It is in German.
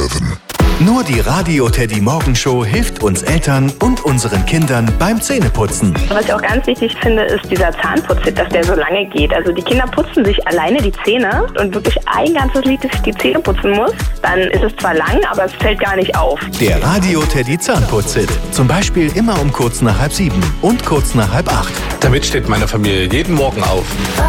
7. Nur die Radio Teddy Morgenshow hilft uns Eltern und unseren Kindern beim Zähneputzen. Was ich auch ganz wichtig finde, ist dieser Zahnputzhit, dass der so lange geht. Also die Kinder putzen sich alleine die Zähne und wirklich ein ganzes Lied, dass ich die Zähne putzen muss. Dann ist es zwar lang, aber es fällt gar nicht auf. Der Radio Teddy Zahnputzhit. Zum Beispiel immer um kurz nach 6:30 und kurz nach 6:30. Damit steht meine Familie jeden Morgen auf.